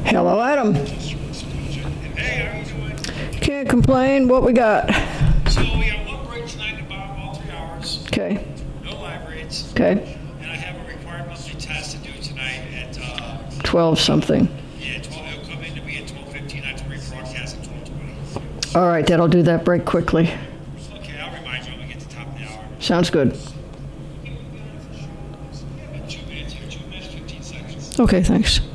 Hello, Adam. Hey, how are you doing? Can't complain. What we got? So we have one break tonight about all 3 hours. Okay. No live rates. Okay. And I have a required monthly test to do tonight at 12 something. yeah, 12. It'll come in to be at 12:15. I have to rebroadcast at 12:20. All right, that'll do that break quickly. Okay, I'll remind you when we get to the top of the hour. Sounds good. Yeah, about 2 minutes here. 2 minutes, 15 seconds. Okay, thanks.